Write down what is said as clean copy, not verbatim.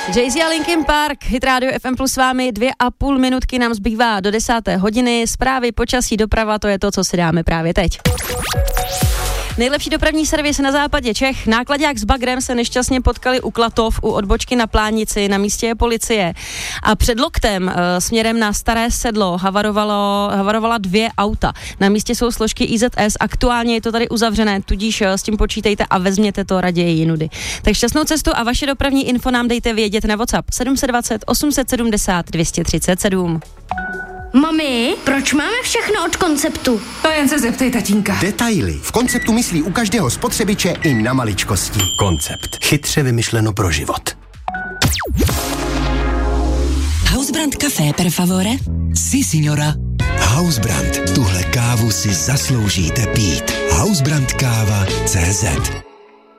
Jay-Z a Linkin Park, Hit Radio FM plus s vámi, 2,5 minutky nám zbývá do 10. hodiny, zprávy, počasí, doprava, to je to, co si dáme právě teď. Nejlepší dopravní servis na západě Čech. Náklaďák s bagrem se nešťastně potkali u Klatov, u odbočky na Plánici, na místě je policie. A před Loktem směrem na Staré Sedlo havarovala 2 auta. Na místě jsou složky IZS, aktuálně je to tady uzavřené, tudíž s tím počítejte a vezměte to raději jinudy. Tak šťastnou cestu a vaše dopravní info nám dejte vědět na WhatsApp 720 870 237. Mami, proč máme všechno od Konceptu? To jen se zeptej tatínka. Detaily. V Konceptu myslí u každého spotřebiče i na maličkosti. Koncept. Chytře vymyšleno pro život. Hausbrand Café, per favore? Si, signora. Hausbrand. Tuhle kávu si zasloužíte pít. Hausbrandkáva.cz